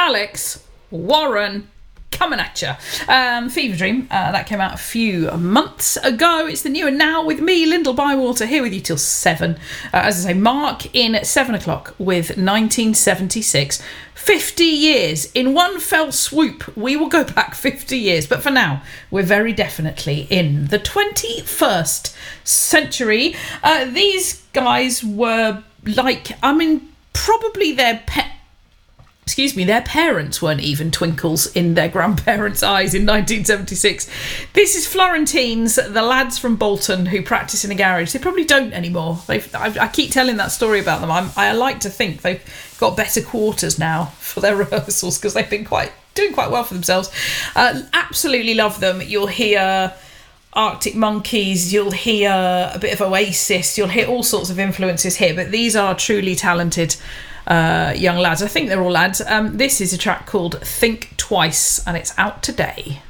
Alex Warren coming at you. Fever Dream, that came out a few months ago. It's the new and now with me, Lyndall Bywater, here with you till 7. As I say, mark in 7 o'clock with 1976. 50 years. In one fell swoop, we will go back 50 years. But for now, we're very definitely in the 21st century. These guys were like, probably their parents weren't even twinkles in their grandparents' eyes in 1976. This is Florentines, the lads from Bolton who practice in a garage. They probably don't anymore. I keep telling that story about them. I like to think they've got better quarters now for their rehearsals because they've been doing quite well for themselves. Absolutely love them. You'll hear Arctic Monkeys, you'll hear a bit of Oasis, you'll hear all sorts of influences here, but these are truly talented young lads. I think they're all lads. This is a track called Think Twice, and it's out today.